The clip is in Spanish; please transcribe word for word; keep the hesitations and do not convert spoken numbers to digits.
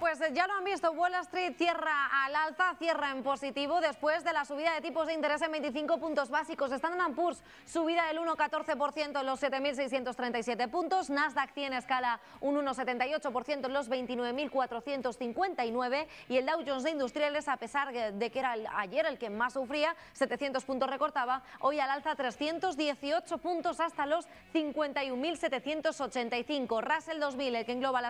Pues ya lo han visto, Wall Street cierra al alza, cierra en positivo después de la subida de tipos de interés en veinticinco puntos básicos. Standard and Poor's subida del uno coma catorce por ciento en los siete mil seiscientos treinta y siete puntos, Nasdaq cien escala un uno coma setenta y ocho por ciento en los veintinueve mil cuatrocientos cincuenta y nueve y el Dow Jones de Industriales, a pesar de que era el, ayer el que más sufría, setecientos puntos recortaba, hoy al alza trescientos dieciocho puntos hasta los cincuenta y un mil setecientos ochenta y cinco. Russell dos mil, el que engloba las